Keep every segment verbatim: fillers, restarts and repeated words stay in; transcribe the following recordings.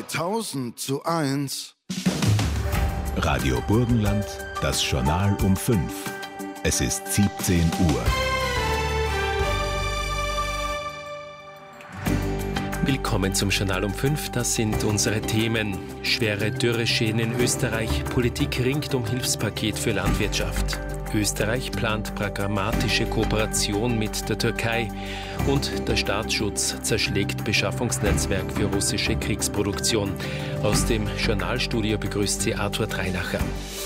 tausend zu eins. Radio Burgenland, das Journal um fünf. Es ist siebzehn Uhr. Willkommen zum Journal um fünf. Das sind unsere Themen. Schwere Dürreschäden in Österreich. Politik ringt um Hilfspaket für Landwirtschaft. Österreich plant pragmatische Kooperation mit der Türkei. Und der Staatsschutz zerschlägt Beschaffungsnetzwerk für russische Kriegsproduktion. Aus dem Journalstudio begrüßt sie Arthur Dreinacher.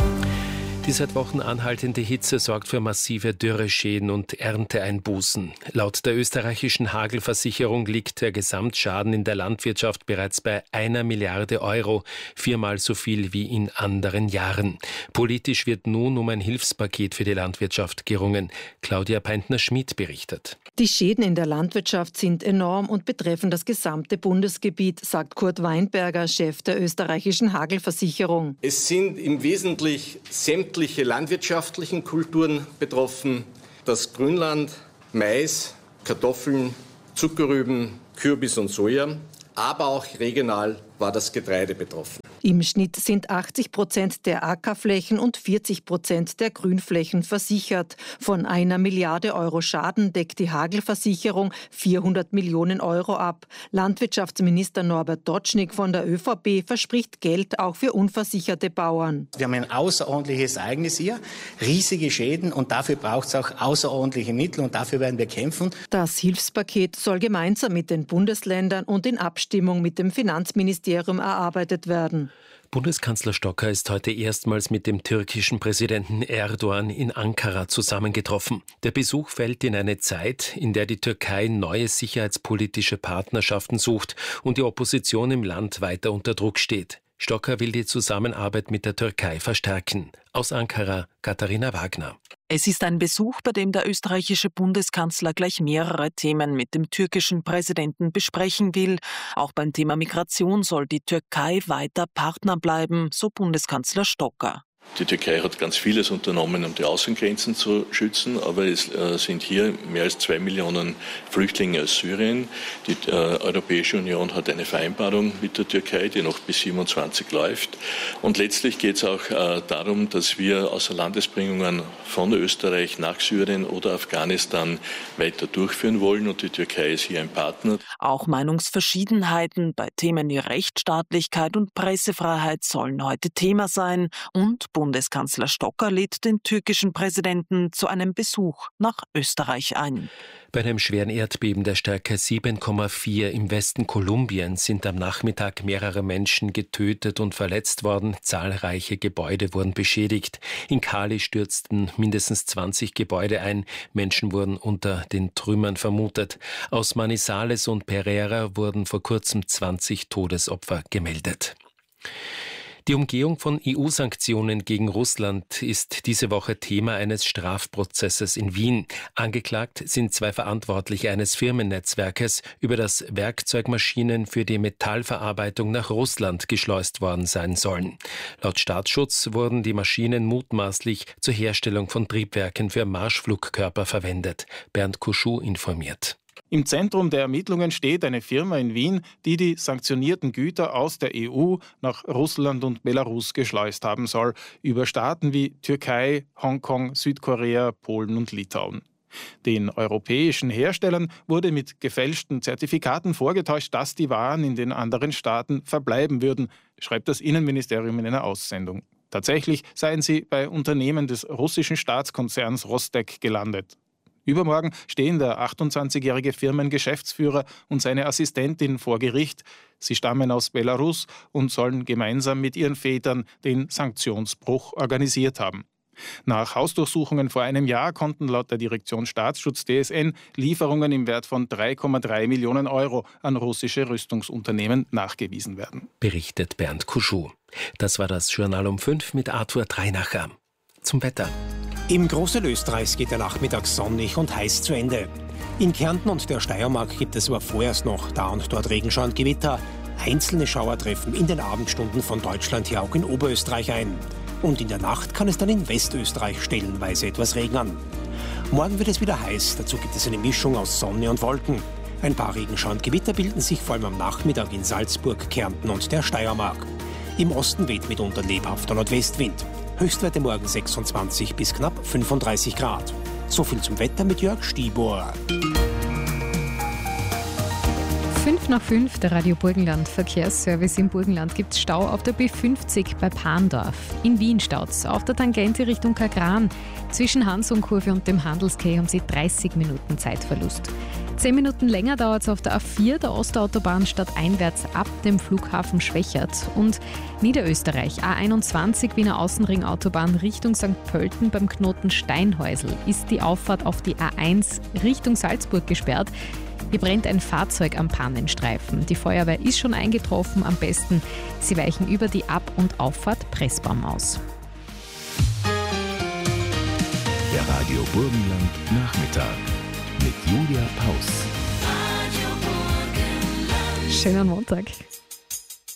Die seit Wochen anhaltende Hitze sorgt für massive Dürreschäden und Ernteeinbußen. Laut der österreichischen Hagelversicherung liegt der Gesamtschaden in der Landwirtschaft bereits bei einer Milliarde Euro, viermal so viel wie in anderen Jahren. Politisch wird nun um ein Hilfspaket für die Landwirtschaft gerungen. Claudia Peintner-Schmid berichtet. Die Schäden in der Landwirtschaft sind enorm und betreffen das gesamte Bundesgebiet, sagt Kurt Weinberger, Chef der österreichischen Hagelversicherung. Es sind im Wesentlichen sämtliche sämtliche landwirtschaftlichen Kulturen betroffen. Das Grünland, Mais, Kartoffeln, Zuckerrüben, Kürbis und Soja. Aber auch regional war das Getreide betroffen. Im Schnitt sind achtzig Prozent der Ackerflächen und vierzig Prozent der Grünflächen versichert. Von einer Milliarde Euro Schaden deckt die Hagelversicherung vierhundert Millionen Euro ab. Landwirtschaftsminister Norbert Dotschnig von der ÖVP verspricht Geld auch für unversicherte Bauern. Wir haben ein außerordentliches Ereignis hier, riesige Schäden und dafür braucht es auch außerordentliche Mittel und dafür werden wir kämpfen. Das Hilfspaket soll gemeinsam mit den Bundesländern und in Abstimmung mit dem Finanzministerium erarbeitet werden. Bundeskanzler Stocker ist heute erstmals mit dem türkischen Präsidenten Erdoğan in Ankara zusammengetroffen. Der Besuch fällt in eine Zeit, in der die Türkei neue sicherheitspolitische Partnerschaften sucht und die Opposition im Land weiter unter Druck steht. Stocker will die Zusammenarbeit mit der Türkei verstärken. Aus Ankara, Katharina Wagner. Es ist ein Besuch, bei dem der österreichische Bundeskanzler gleich mehrere Themen mit dem türkischen Präsidenten besprechen will. Auch beim Thema Migration soll die Türkei weiter Partner bleiben, so Bundeskanzler Stocker. Die Türkei hat ganz vieles unternommen, um die Außengrenzen zu schützen, aber es äh, sind hier mehr als zwei Millionen Flüchtlinge aus Syrien. Die äh, Europäische Union hat eine Vereinbarung mit der Türkei, die noch bis siebenundzwanzig läuft. Und letztlich geht es auch äh, darum, dass wir Außerlandesbringungen von Österreich nach Syrien oder Afghanistan weiter durchführen wollen und die Türkei ist hier ein Partner. Auch Meinungsverschiedenheiten bei Themen wie Rechtsstaatlichkeit und Pressefreiheit sollen heute Thema sein und Bundeskanzler Stocker lädt den türkischen Präsidenten zu einem Besuch nach Österreich ein. Bei einem schweren Erdbeben der Stärke sieben Komma vier im Westen Kolumbiens sind am Nachmittag mehrere Menschen getötet und verletzt worden. Zahlreiche Gebäude wurden beschädigt. In Cali stürzten mindestens zwanzig Gebäude ein. Menschen wurden unter den Trümmern vermutet. Aus Manizales und Pereira wurden vor kurzem zwanzig Todesopfer gemeldet. Die Umgehung von E U-Sanktionen gegen Russland ist diese Woche Thema eines Strafprozesses in Wien. Angeklagt sind zwei Verantwortliche eines Firmennetzwerkes, über das Werkzeugmaschinen für die Metallverarbeitung nach Russland geschleust worden sein sollen. Laut Staatsschutz wurden die Maschinen mutmaßlich zur Herstellung von Triebwerken für Marschflugkörper verwendet. Bernd Kuschuh informiert. Im Zentrum der Ermittlungen steht eine Firma in Wien, die die sanktionierten Güter aus der E U nach Russland und Belarus geschleust haben soll, über Staaten wie Türkei, Hongkong, Südkorea, Polen und Litauen. Den europäischen Herstellern wurde mit gefälschten Zertifikaten vorgetäuscht, dass die Waren in den anderen Staaten verbleiben würden, schreibt das Innenministerium in einer Aussendung. Tatsächlich seien sie bei Unternehmen des russischen Staatskonzerns Rostec gelandet. Übermorgen stehen der achtundzwanzigjährige Firmengeschäftsführer und seine Assistentin vor Gericht. Sie stammen aus Belarus und sollen gemeinsam mit ihren Vätern den Sanktionsbruch organisiert haben. Nach Hausdurchsuchungen vor einem Jahr konnten laut der Direktion Staatsschutz D S N Lieferungen im Wert von drei Komma drei Millionen Euro an russische Rüstungsunternehmen nachgewiesen werden. Berichtet Bernd Kuschuh. Das war das Journal um fünf mit Arthur Dreinacher. Zum Wetter. Im Großteil Österreichs geht der Nachmittag sonnig und heiß zu Ende. In Kärnten und der Steiermark gibt es aber vorerst noch da und dort Regenschauer und Gewitter. Einzelne Schauer treffen in den Abendstunden von Deutschland her auch in Oberösterreich ein. Und in der Nacht kann es dann in Westösterreich stellenweise etwas regnen. Morgen wird es wieder heiß, dazu gibt es eine Mischung aus Sonne und Wolken. Ein paar Regenschauer und Gewitter bilden sich vor allem am Nachmittag in Salzburg, Kärnten und der Steiermark. Im Osten weht mitunter lebhafter Nordwestwind. Höchstwerte morgen sechsundzwanzig bis knapp fünfunddreißig Grad. So viel zum Wetter mit Jörg Stibor. Fünf nach fünf, der Radio Burgenland Verkehrsservice. Im Burgenland gibt es Stau auf der B fünfzig bei Parndorf. In Wien staut's auf der Tangente Richtung Kagran. Zwischen Hansumkurve und dem Handelskeh haben Sie dreißig Minuten Zeitverlust. Zehn Minuten länger dauert es auf der A vier, der Ostautobahn stadteinwärts ab dem Flughafen Schwächert. Und Niederösterreich, A einundzwanzig, Wiener Außenring Autobahn Richtung Sankt Pölten beim Knoten Steinhäusl ist die Auffahrt auf die A eins Richtung Salzburg gesperrt. Hier brennt ein Fahrzeug am Pannenstreifen. Die Feuerwehr ist schon eingetroffen. Am besten, Sie weichen über die Ab- und Auffahrt Pressbaum aus. Der Radio Burgenland Nachmittag mit Julia Paus. Schönen Montag.